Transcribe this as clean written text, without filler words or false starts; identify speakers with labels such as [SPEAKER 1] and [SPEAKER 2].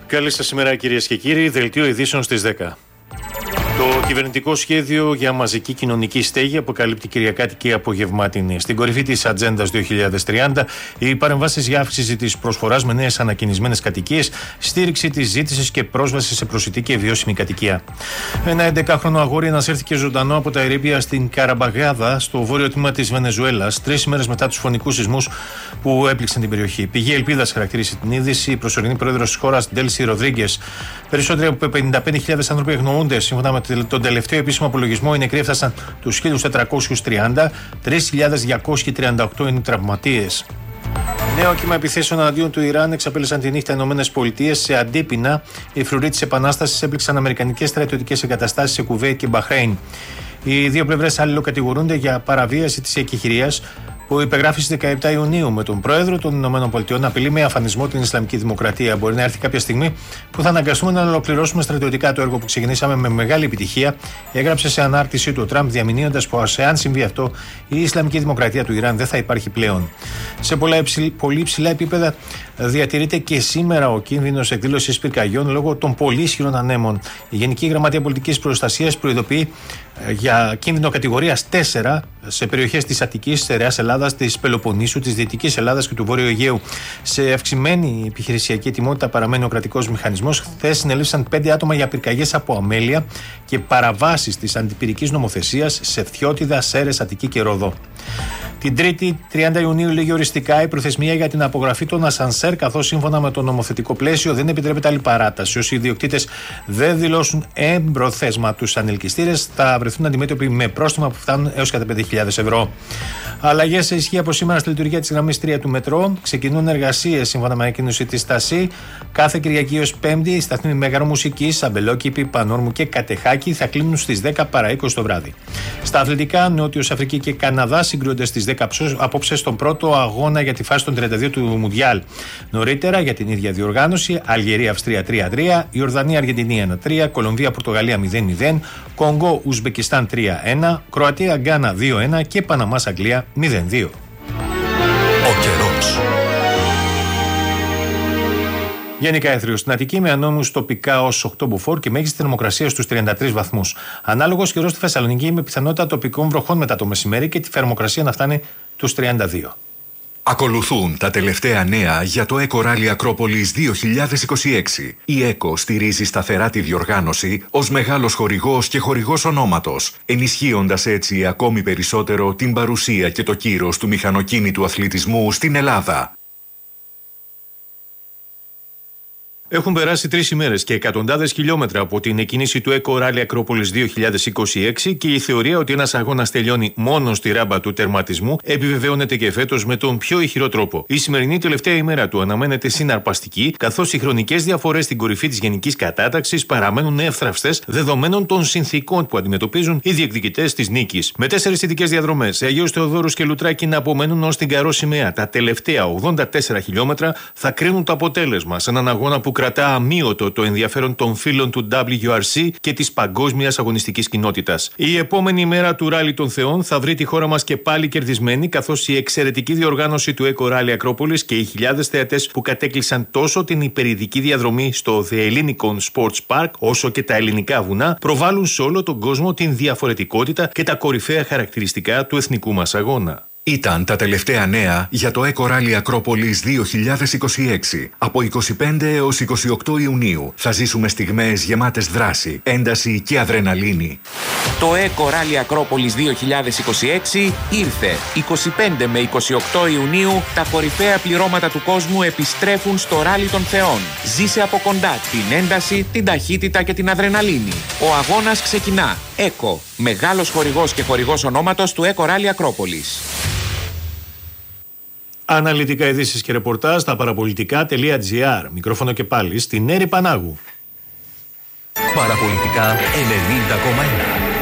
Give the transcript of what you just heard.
[SPEAKER 1] Καλή σας ημέρα κυρίες και κύριοι, δελτίο ειδήσεων στις 10. Το κυβερνητικό σχέδιο για μαζική κοινωνική στέγη αποκαλύπτει κυριακάτικη απογευμάτινη. Στην κορυφή της ατζέντας 2030, οι παρεμβάσεις για αύξηση της προσφοράς με νέες ανακαινισμένες κατοικίες, στήριξη της ζήτησης και πρόσβαση σε προσιτή και βιώσιμη κατοικία. Ένα 11χρονο αγόρι ανασύρθηκε ζωντανό από τα ερείπια στην Καραμπαγάδα, στο βόρειο τμήμα της Βενεζουέλας, 3 ημέρες μετά τους φωνικούς σεισμούς που έπληξαν την περιοχή. Πηγή Ελπίδας χαρακτήρισε την είδηση. Η προσωρινή πρόεδρος της χώρας, Ντέλσι Ροδρίγκες. Περισσότεροι από 55.000 άνθρωποι αγνοούνται. Σύμφωνα με τον τελευταίο επίσημο απολογισμό, οι νεκροί έφτασαν τους 1.430, 3.238 είναι οι τραυματίες. Νέο κύμα επιθέσεων εναντίον του Ιράν εξαπέλυσαν τη νύχτα ΗΠΑ. Σε αντίπεινα, οι φρουροί της Επανάστασης έπληξαν αμερικανικές στρατιωτικές εγκαταστάσεις σε Κουβέιτ και Μπαχρέιν. Οι δύο πλευρές αλληλοκατηγορούνται για παραβίαση της εκεχηρίας που υπεγράφει στις 17 Ιουνίου με τον πρόεδρο των ΗΠΑ να απειλεί με αφανισμό την Ισλαμική Δημοκρατία. Μπορεί να έρθει κάποια στιγμή που θα αναγκαστούμε να ολοκληρώσουμε στρατιωτικά το έργο που ξεκινήσαμε με μεγάλη επιτυχία, έγραψε σε ανάρτησή του ο Τραμπ, διαμηνύοντας πως εάν συμβεί αυτό, η Ισλαμική Δημοκρατία του Ιράν δεν θα υπάρχει πλέον. Σε πολύ υψηλά επίπεδα διατηρείται και σήμερα ο κίνδυνος εκδήλωσης πυρκαγιών λόγω των πολύ ισχυρών ανέμων. Η Γενική Γραμματεία Πολιτικής Προστασίας προειδοποιεί για κίνδυνο κατηγορίας 4 σε περιοχές της Αττικής, της Στερεάς Ελλάδας, της Πελοποννήσου, της Δυτικής Ελλάδας και του Βόρειου Αιγαίου. Σε αυξημένη επιχειρησιακή ετοιμότητα παραμένει ο κρατικός μηχανισμός. Χθες συνελήφθησαν 5 άτομα για πυρκαγιές από αμέλεια και παραβάσεις της αντιπυρικής νομοθεσίας σε Φθιώτιδα, Σέρρες, Αττική και Ρόδο. Την Τρίτη, 30 Ιουνίου, λήγει οριστικά η προθεσμία για την απογραφή των ασανσέρ, καθώς σύμφωνα με το νομοθετικό πλαίσιο δεν επιτρέπεται άλλη παράταση. Όσοι ιδιοκτήτες δεν δηλώσουν εμπροθέσμα τους ανελκυστήρες θα βρεθούν αντιμέτωποι με πρόστιμα που φτάνουν έως κατά 5.000 ευρώ. Αλλαγές σε ισχύ από σήμερα στη λειτουργία της γραμμής 3 του μετρό. Ξεκινούν εργασίες σύμφωνα με ανακοίνωση της ΤΑΣΥ. Κάθε Κυριακή έως Πέμπτη, οι σταθμοί Μέγαρο Μουσικής, Αμπελόκηπη, Πανόρμου και Κατεχάκη θα κλείνουν στις 10 παρά 20 το βράδυ. Στα αθλητικά, Νότιος Αφρική και Καναδά συγκρούνται στις 10 απόψε στον πρώτο αγώνα για τη φάση των 32 του Μουντιάλ. Νωρίτερα για την ίδια διοργάνωση, Αλγερία-Αυστρία 3-3, Ιορδανία-Αργεντινή 1-3, Κολομβία-Πορτογαλία 0-0, Κονγκό-Ουσμπεκιστάν 3-1, Κροατία-Γκάνα 2-1 και Παναμάς-Αγγλία 0-2.
[SPEAKER 2] Ο καιρός.
[SPEAKER 1] Γενικά έθριο στην Αττική με ανώμους τοπικά ως 8 μποφόρ και μέγιστη θερμοκρασία στους 33 βαθμούς. Ανάλογος καιρός στη Θεσσαλονίκη με πιθανότητα τοπικών βροχών μετά το μεσημέρι και τη θερμοκρασία να φτάνει τους 32.
[SPEAKER 2] Ακολουθούν τα τελευταία νέα για το ΕΚΟ Ράλι Ακρόπολης 2026. Η ΕΚΟ στηρίζει σταθερά τη διοργάνωση ως μεγάλος χορηγός και χορηγός ονόματος, ενισχύοντας έτσι ακόμη περισσότερο την παρουσία και το κύρος του μηχανοκίνητου αθλητισμού στην Ελλάδα.
[SPEAKER 1] Έχουν περάσει 3 ημέρες και εκατοντάδες χιλιόμετρα από την εκκίνηση του ΕΚΟ Ράλι Ακρόπολης 2026 και η θεωρία ότι ένας αγώνας τελειώνει μόνο στη ράμπα του τερματισμού επιβεβαιώνεται και φέτος με τον πιο ηχηρό τρόπο. Η σημερινή τελευταία ημέρα του αναμένεται συναρπαστική, καθώς οι χρονικές διαφορές στην κορυφή της γενικής κατάταξης παραμένουν εύθραυστες δεδομένων των συνθήκων που αντιμετωπίζουν οι διεκδικητές της νίκης. Με 4 ειδικές διαδρομές, Αγίος Θεοδόρους και Λουτράκη να απομένουν ως την Καρό Σημαία. Τα τελευταία 84 χιλιόμετρα θα κρίνουν το αποτέλεσμα σε έναν αγώνα που κρατά αμύωτο το ενδιαφέρον των φίλων του WRC και της παγκόσμιας αγωνιστικής κοινότητας. Η επόμενη μέρα του Ράλι των Θεών θα βρει τη χώρα μας και πάλι κερδισμένη, καθώς η εξαιρετική διοργάνωση του ΕΚΟ Ράλι Ακρόπολης και οι χιλιάδες θεατές που κατέκλυσαν τόσο την υπερηδική διαδρομή στο The Ellinikon Sports Park όσο και τα ελληνικά βουνά προβάλλουν σε όλο τον κόσμο την διαφορετικότητα και τα κορυφαία χαρακτηριστικά του εθνικού μας αγώνα.
[SPEAKER 2] Ήταν τα τελευταία νέα για το ΕΚΟ Ράλι Ακρόπολης 2026. Από 25 έως 28 Ιουνίου θα ζήσουμε στιγμές γεμάτες δράση, ένταση και αδρεναλίνη.
[SPEAKER 3] Το ΕΚΟ Ράλι Ακρόπολης 2026 ήρθε. 25 με 28 Ιουνίου τα κορυφαία πληρώματα του κόσμου επιστρέφουν στο Ράλι των Θεών. Ζήσε από κοντά την ένταση, την ταχύτητα και την αδρεναλίνη. Ο αγώνας ξεκινά. ΕΚΟ, μεγάλος χορηγός και χορηγός ονόματος του ΕΚΟ Ράλι Ακρόπολης.
[SPEAKER 1] Αναλυτικά ειδήσεις και ρεπορτάζ στα παραπολιτικά.gr. Μικρόφωνο και πάλι στην Έρη Πανάγου.
[SPEAKER 2] Παραπολιτικά 90,1.